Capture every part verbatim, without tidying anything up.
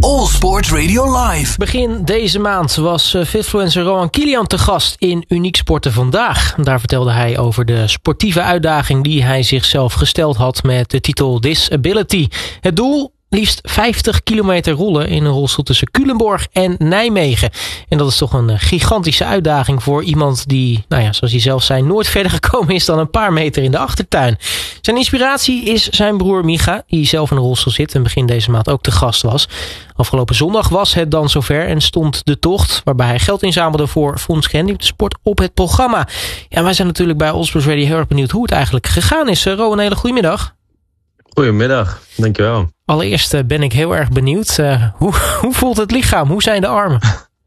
All Sports Radio Live. Begin deze maand was uh, fitfluencer Rohan Kilian te gast in Uniek Sporten Vandaag. Daar vertelde hij over de sportieve uitdaging die hij zichzelf gesteld had met de titel Disability. Het doel? Liefst vijftig kilometer rollen in een rolstoel tussen Culemborg en Nijmegen. En dat is toch een gigantische uitdaging voor iemand die, nou ja, zoals hij zelf zei, nooit verder gekomen is dan een paar meter in de achtertuin. Zijn inspiratie is zijn broer Micha, die zelf in een rolstoel zit en begin deze maand ook te gast was. Afgelopen zondag was het dan zover en stond de tocht, waarbij hij geld inzamelde voor Fonds Gehandicaptensport op het programma. Ja, wij zijn natuurlijk bij All Sports Radio heel erg benieuwd hoe het eigenlijk gegaan is. Rohan, een hele goedemiddag. Goedemiddag, dankjewel. Allereerst ben ik heel erg benieuwd. Uh, hoe, hoe voelt het lichaam? Hoe zijn de armen?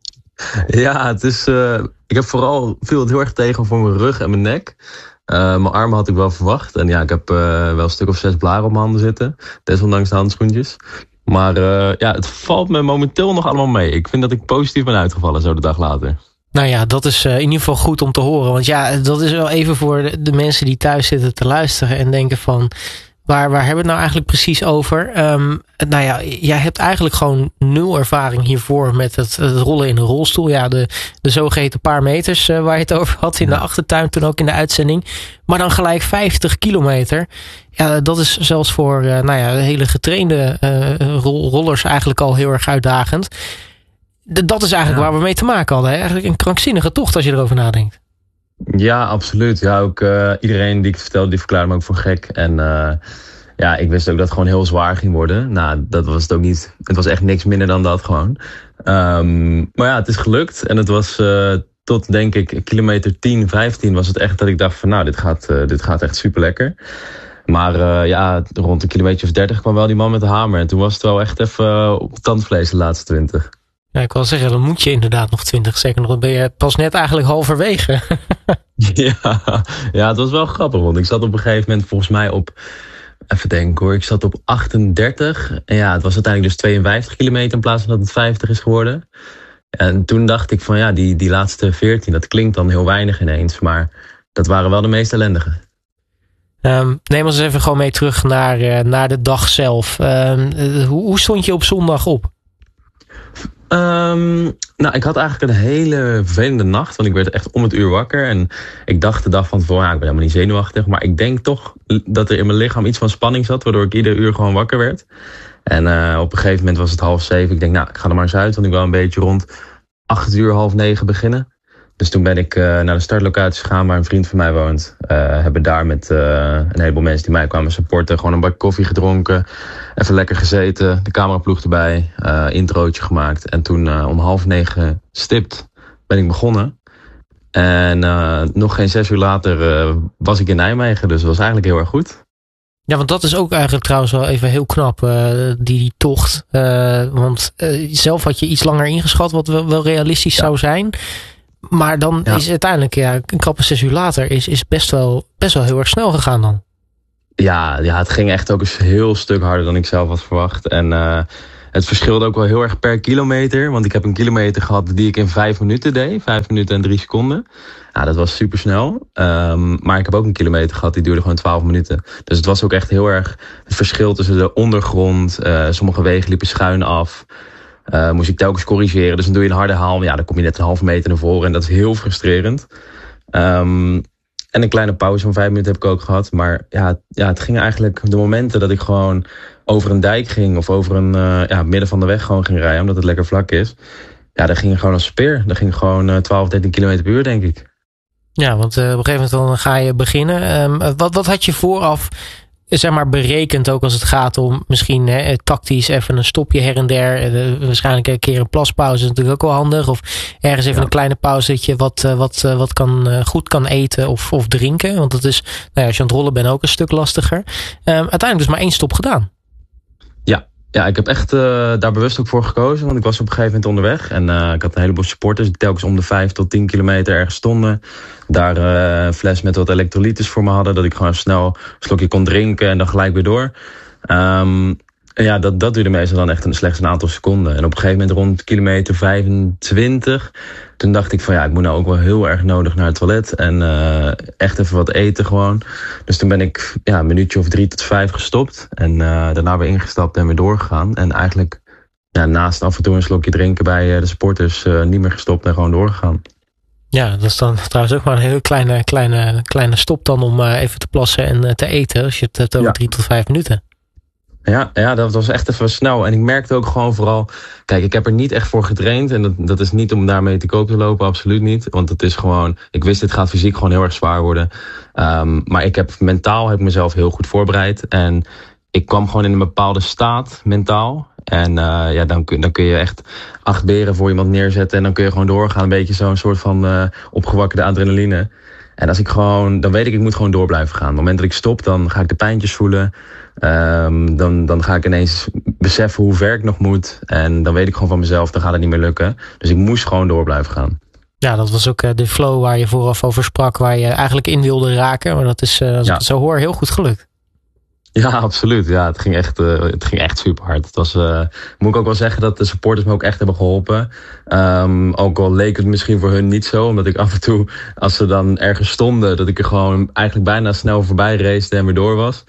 Ja, het is, uh, ik heb vooral viel het heel erg tegen voor mijn rug en mijn nek. Uh, mijn armen had ik wel verwacht. En ja, ik heb uh, wel een stuk of zes blaren op mijn handen zitten. Desondanks de handschoentjes. Maar uh, ja, het valt me momenteel nog allemaal mee. Ik vind dat ik positief ben uitgevallen zo de dag later. Nou ja, dat is uh, in ieder geval goed om te horen. Want ja, dat is wel even voor de, de mensen die thuis zitten te luisteren en denken van, Waar, waar hebben we het nou eigenlijk precies over? Um, nou ja, jij hebt eigenlijk gewoon nul ervaring hiervoor met het, het rollen in een rolstoel. Ja, de, de zogeheten paar meters uh, waar je het over had in ja. de achtertuin, toen ook in de uitzending. Maar dan gelijk vijftig kilometer. Ja, dat is zelfs voor uh, nou ja, hele getrainde uh, rol, rollers eigenlijk al heel erg uitdagend. De, dat is eigenlijk ja. waar we mee te maken hadden. Hè? Eigenlijk een krankzinnige tocht als je erover nadenkt. Ja, absoluut. Ja, ook uh, iedereen die ik het vertelde, die verklaarde me ook voor gek. En uh, ja, ik wist ook dat het gewoon heel zwaar ging worden. Nou, dat was het ook niet. Het was echt niks minder dan dat gewoon. Um, maar ja, het is gelukt. En het was uh, tot, denk ik, kilometer tien, vijftien was het echt dat ik dacht van, nou, dit gaat, uh, dit gaat echt super lekker. Maar uh, ja, rond een kilometer of dertig kwam wel die man met de hamer. En toen was het wel echt even uh, op tandvlees de laatste twintig. Ja, ik wil zeggen, dan moet je inderdaad nog twintig seconden. Dan ben je pas net eigenlijk halverwege. ja, ja, het was wel grappig. Want ik zat op een gegeven moment volgens mij op, even denken hoor, ik zat op achtendertig. En ja, het was uiteindelijk dus tweeënvijftig kilometer in plaats van dat het vijftig is geworden. En toen dacht ik van ja, die, die laatste veertien, dat klinkt dan heel weinig ineens. Maar dat waren wel de meest ellendige. Um, neem ons even gewoon mee terug naar, uh, naar de dag zelf. Um, uh, hoe, hoe stond je op zondag op? Um, nou, ik had eigenlijk een hele vervelende nacht. Want ik werd echt om het uur wakker. En ik dacht de dag van tevoren, ja, ik ben helemaal niet zenuwachtig. Maar ik denk toch dat er in mijn lichaam iets van spanning zat. Waardoor ik ieder uur gewoon wakker werd. En uh, op een gegeven moment was het half zeven. Ik denk, nou, ik ga er maar eens uit. Want ik wil een beetje rond acht uur, half negen beginnen. Dus toen ben ik uh, naar de startlocatie gegaan waar een vriend van mij woont. Uh, hebben daar met uh, een heleboel mensen die mij kwamen supporten gewoon een bak koffie gedronken. Even lekker gezeten, de cameraploeg erbij, uh, introotje gemaakt. En toen uh, om half negen stipt ben ik begonnen. En uh, nog geen zes uur later uh, was ik in Nijmegen, dus dat was eigenlijk heel erg goed. Ja, want dat is ook eigenlijk trouwens wel even heel knap, uh, die, die tocht. Uh, want uh, zelf had je iets langer ingeschat wat wel, wel realistisch ja. zou zijn. Maar dan ja. is uiteindelijk, ja, een krappe zes uur later, is, is best, wel, best wel heel erg snel gegaan dan. Ja, ja, het ging echt ook een heel stuk harder dan ik zelf had verwacht. En uh, het verschilde ook wel heel erg per kilometer. Want ik heb een kilometer gehad die ik in vijf minuten deed. Vijf minuten en drie seconden. Ja, dat was super snel. Um, maar ik heb ook een kilometer gehad die duurde gewoon twaalf minuten. Dus het was ook echt heel erg het verschil tussen de ondergrond. Uh, sommige wegen liepen schuin af. Uh, moest ik telkens corrigeren. Dus dan doe je een harde haal. Ja, dan kom je net een halve meter naar voren. En dat is heel frustrerend. Um, en een kleine pauze van vijf minuten heb ik ook gehad. Maar ja, ja, het ging eigenlijk de momenten dat ik gewoon over een dijk ging. Of over een uh, ja, midden van de weg gewoon ging rijden. Omdat het lekker vlak is. Ja, dat ging gewoon als speer. Dat ging gewoon uh, twaalf, dertien kilometer per uur, denk ik. Ja, want uh, op een gegeven moment dan ga je beginnen. Um, wat, wat had je vooraf, zeg maar, berekend ook als het gaat om misschien hè, tactisch even een stopje her en der. Uh, waarschijnlijk een keer een plaspauze is natuurlijk ook wel handig. Of ergens even ja. een kleine pauze dat je wat, uh, wat, uh, wat kan, uh, goed kan eten of, of drinken. Want dat is, nou ja, als je aan het rollen bent ook een stuk lastiger. Um, uiteindelijk dus maar één stop gedaan. Ja. Ja, ik heb echt uh, daar bewust ook voor gekozen. Want ik was op een gegeven moment onderweg. En uh, ik had een heleboel supporters die telkens om de vijf tot tien kilometer ergens stonden. Daar uh, een fles met wat elektrolytes voor me hadden. Dat ik gewoon snel een slokje kon drinken en dan gelijk weer door. Um, en ja, dat, dat duurde meestal dan echt een, slechts een aantal seconden. En op een gegeven moment rond kilometer vijfentwintig... toen dacht ik van ja, ik moet nou ook wel heel erg nodig naar het toilet. En uh, echt even wat eten gewoon. Dus toen ben ik ja, een minuutje of drie tot vijf gestopt. En uh, daarna weer ingestapt en weer doorgegaan. En eigenlijk ja, naast af en toe een slokje drinken bij uh, de sporters uh, niet meer gestopt en gewoon doorgegaan. Ja, dat is dan trouwens ook maar een heel kleine, kleine, kleine stop dan om uh, even te plassen en uh, te eten. Als je het hebt over ja. drie tot vijf minuten. Ja, ja, dat was echt even snel. En ik merkte ook gewoon vooral... Kijk, ik heb er niet echt voor getraind. En dat, dat is niet om daarmee te koop te lopen, absoluut niet. Want het is gewoon... Ik wist, dit gaat fysiek gewoon heel erg zwaar worden. Um, maar ik heb mentaal heb ik mezelf heel goed voorbereid. En ik kwam gewoon in een bepaalde staat, mentaal. En uh, ja, dan kun, dan kun je echt acht beren voor iemand neerzetten. En dan kun je gewoon doorgaan. Een beetje zo'n soort van uh, opgewakkerde adrenaline. En als ik gewoon... Dan weet ik, ik moet gewoon door blijven gaan. Op het moment dat ik stop, dan ga ik de pijntjes voelen. Um, dan, dan ga ik ineens beseffen hoe ver ik nog moet. En dan weet ik gewoon van mezelf, dan gaat het niet meer lukken. Dus ik moest gewoon door blijven gaan. Ja, dat was ook uh, de flow waar je vooraf over sprak. Waar je eigenlijk in wilde raken. Maar dat is, uh, als ja. ik het zo hoor, heel goed gelukt. Ja, absoluut. Ja, het ging echt, uh, het ging echt super hard. Het was, uh, moet ik ook wel zeggen dat de supporters me ook echt hebben geholpen. Um, ook al leek het misschien voor hun niet zo. Omdat ik af en toe, als ze dan ergens stonden, dat ik er gewoon eigenlijk bijna snel voorbij race en weer door was.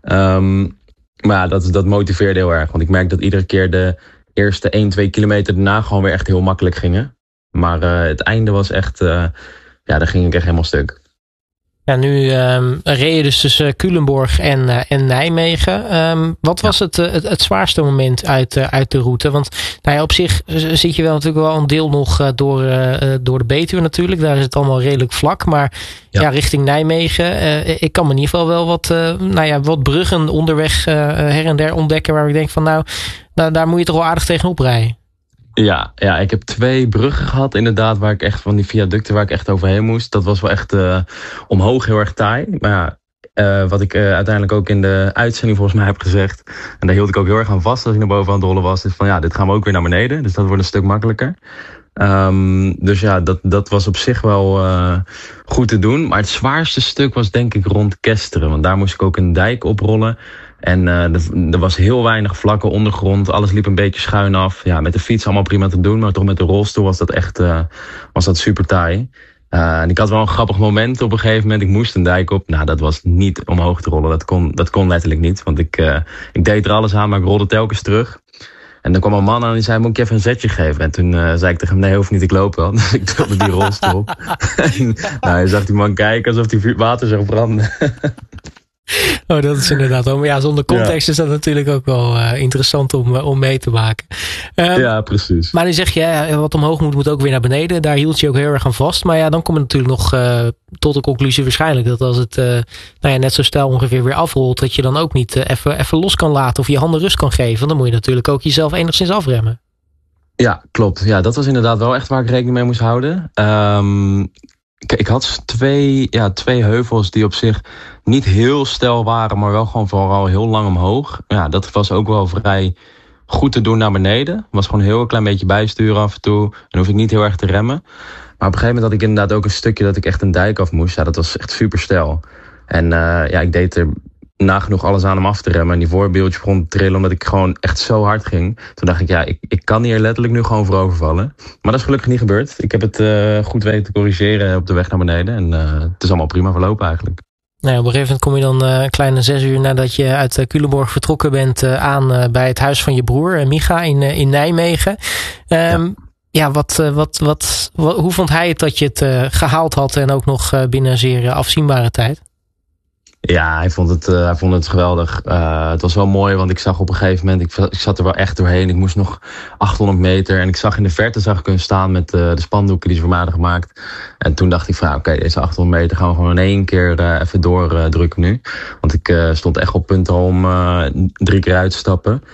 Um, maar ja, dat, dat motiveerde heel erg. Want ik merk dat iedere keer de eerste één, twee kilometer daarna gewoon weer echt heel makkelijk gingen. Maar uh, het einde was echt, uh, ja, daar ging ik echt helemaal stuk. Ja, nu um, reed je dus tussen Culemborg en, uh, en Nijmegen. Um, wat was ja. het, uh, het, het zwaarste moment uit, uh, uit de route? Want nou ja, op zich zit je wel natuurlijk wel een deel nog uh, door, uh, door de Betuwe natuurlijk. Daar is het allemaal redelijk vlak. Maar ja, ja richting Nijmegen. Uh, ik kan me in ieder geval wel wat, uh, nou ja, wat bruggen onderweg uh, her en der ontdekken. Waar ik denk van nou, daar, daar moet je toch wel aardig tegenop rijden. Ja, ja, ik heb twee bruggen gehad inderdaad, waar ik echt van die viaducten waar ik echt overheen moest. Dat was wel echt uh, omhoog heel erg taai. Maar ja, uh, wat ik uh, uiteindelijk ook in de uitzending volgens mij heb gezegd, en daar hield ik ook heel erg aan vast als ik naar boven aan het rollen was, is van ja, dit gaan we ook weer naar beneden. Dus dat wordt een stuk makkelijker. Um, dus ja, dat, dat was op zich wel uh, goed te doen. Maar het zwaarste stuk was denk ik rond Kesteren. Want daar moest ik ook een dijk oprollen. En uh, er, er was heel weinig vlakke ondergrond. Alles liep een beetje schuin af. Ja, met de fiets allemaal prima te doen. Maar toch met de rolstoel was dat echt uh, was dat super taai. Uh, en ik had wel een grappig moment op een gegeven moment. Ik moest een dijk op. Nou, dat was niet omhoog te rollen. Dat kon, dat kon letterlijk niet. Want ik, uh, ik deed er alles aan, maar ik rolde telkens terug. En dan kwam een man aan en die zei, moet ik je even een zetje geven? En toen uh, zei ik tegen hem, nee, hoeft niet, ik loop wel. Dus ik tilde die rolstoel op. En, nou, je zag die man kijken alsof hij water zag branden. Oh, dat is inderdaad wel. Maar ja, zonder context ja. is dat natuurlijk ook wel uh, interessant om, uh, om mee te maken. Um, ja, precies. Maar dan zeg je, ja, wat omhoog moet, moet ook weer naar beneden. Daar hield je ook heel erg aan vast. Maar ja, dan kom je natuurlijk nog uh, tot de conclusie waarschijnlijk dat als het uh, nou ja, net zo stijl ongeveer weer afrolt, dat je dan ook niet uh, even, even los kan laten of je handen rust kan geven. Dan moet je natuurlijk ook jezelf enigszins afremmen. Ja, klopt. Ja, dat was inderdaad wel echt waar ik rekening mee moest houden. Um, ik, ik had twee, ja, twee heuvels die op zich niet heel steil waren, maar wel gewoon vooral heel lang omhoog. Ja, dat was ook wel vrij goed te doen naar beneden. Was gewoon een heel klein beetje bijsturen af en toe. En hoef ik niet heel erg te remmen. Maar op een gegeven moment had ik inderdaad ook een stukje dat ik echt een dijk af moest. Ja, dat was echt super steil. En uh, ja, ik deed er nagenoeg alles aan om af te remmen. En die voorbeeldje begon te trillen omdat ik gewoon echt zo hard ging. Toen dacht ik, ja, ik, ik kan hier letterlijk nu gewoon voorover vallen. Maar dat is gelukkig niet gebeurd. Ik heb het uh, goed weten te corrigeren op de weg naar beneden. En uh, het is allemaal prima verlopen eigenlijk. Nou ja, op een gegeven moment kom je dan uh, een kleine zes uur nadat je uit uh, Culemborg vertrokken bent uh, aan uh, bij het huis van je broer, uh, Micha, in, uh, in Nijmegen. Um, ja. Ja, wat, uh, wat, wat, wat, hoe vond hij het dat je het uh, gehaald had en ook nog uh, binnen een zeer uh, afzienbare tijd? Ja, hij vond het, uh, hij vond het geweldig. Uh, het was wel mooi, want ik zag op een gegeven moment, ik, ik zat er wel echt doorheen. Ik moest nog achthonderd meter en ik zag in de verte zag ik hun staan met uh, de spandoeken die ze voor mij hadden gemaakt. En toen dacht ik van, oké, okay, deze achthonderd meter gaan we gewoon in één keer uh, even doordrukken uh, nu. Want ik uh, stond echt op punt om uh, drie keer uit te stappen.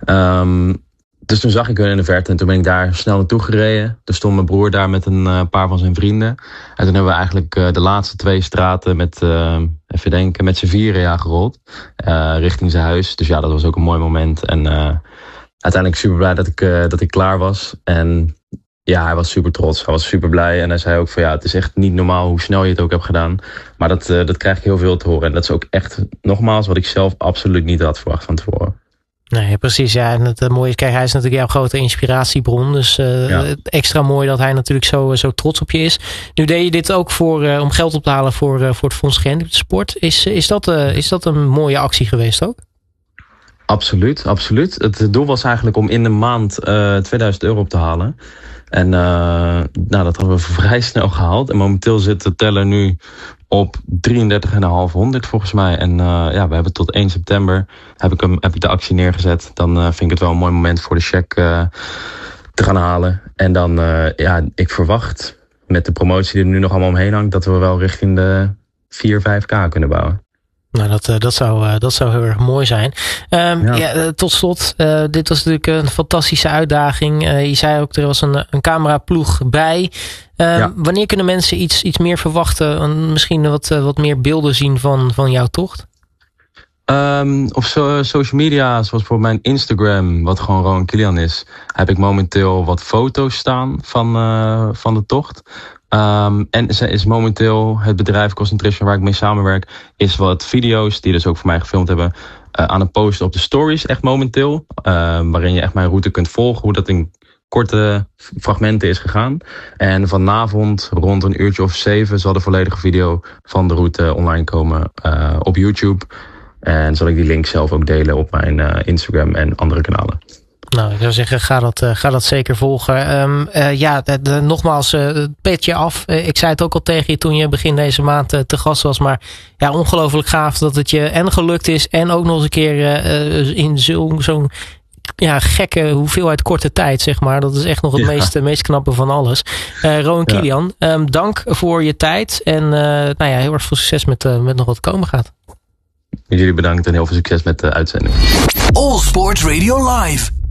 Um, Dus toen zag ik hun in de verte en toen ben ik daar snel naartoe gereden. Toen stond mijn broer daar met een uh, paar van zijn vrienden. En toen hebben we eigenlijk uh, de laatste twee straten met, uh, even denken, met z'n vieren ja, gerold. Uh, richting zijn huis. Dus ja, dat was ook een mooi moment. En uh, uiteindelijk super blij dat ik, uh, dat ik klaar was. En ja, hij was super trots. Hij was super blij. En hij zei ook van ja, het is echt niet normaal hoe snel je het ook hebt gedaan. Maar dat, uh, dat krijg ik heel veel te horen. En dat is ook echt, nogmaals, wat ik zelf absoluut niet had verwacht van tevoren. Nee, precies. Ja, en het uh, mooie is, kijk, hij is natuurlijk jouw grote inspiratiebron. Dus uh, ja. extra mooi dat hij natuurlijk zo, zo trots op je is. Nu deed je dit ook voor, uh, om geld op te halen voor, uh, voor het Fonds Gehandicaptensport. Is, is, dat, uh, is dat een mooie actie geweest ook? Absoluut, absoluut. Het doel was eigenlijk om in de maand uh, tweeduizend euro op te halen. En uh, nou, dat hebben we vrij snel gehaald. En momenteel zit de teller nu op drieëndertig vijfhonderd volgens mij. En uh, ja, we hebben tot één september heb ik, hem, heb ik de actie neergezet. Dan uh, vind ik het wel een mooi moment voor de cheque uh, te gaan halen. En dan, uh, ja, ik verwacht met de promotie die er nu nog allemaal omheen hangt, dat we wel richting de vier, vijf k kunnen bouwen. Nou, dat, uh, dat, zou, uh, dat zou heel erg mooi zijn. Um, ja. Ja, uh, tot slot, uh, dit was natuurlijk een fantastische uitdaging. Uh, je zei ook, er was een, een cameraploeg bij. Uh, ja. Wanneer kunnen mensen iets, iets meer verwachten? Misschien wat, uh, wat meer beelden zien van, van jouw tocht? Um, op so- social media, zoals bijvoorbeeld mijn Instagram, wat gewoon Rowan Kilian is, heb ik momenteel wat foto's staan van, uh, van de tocht. Um, en is momenteel het bedrijf Concentration waar ik mee samenwerk, is wat video's die dus ook voor mij gefilmd hebben, uh, aan het posten op de stories echt momenteel. Uh, waarin je echt mijn route kunt volgen, hoe dat in korte fragmenten is gegaan. En vanavond rond een uurtje of zeven zal de volledige video van de route online komen uh, op YouTube. En zal ik die link zelf ook delen op mijn uh, Instagram en andere kanalen. Nou, ik zou zeggen, ga dat, uh, ga dat zeker volgen. Um, uh, ja, de, de, nogmaals, uh, petje af. Uh, ik zei het ook al tegen je toen je begin deze maand uh, te gast was. Maar ja, ongelooflijk gaaf dat het je en gelukt is. En ook nog eens een keer uh, in zo'n zo'n ja, gekke hoeveelheid korte tijd, zeg maar. Dat is echt nog het ja. meest, meest knappe van alles. Uh, Rowan Kilian, ja. um, dank voor je tijd. En uh, nou ja, heel erg veel succes met, uh, met nog wat komen gaat. Jullie bedankt en heel veel succes met de uitzending. All Sports Radio Live.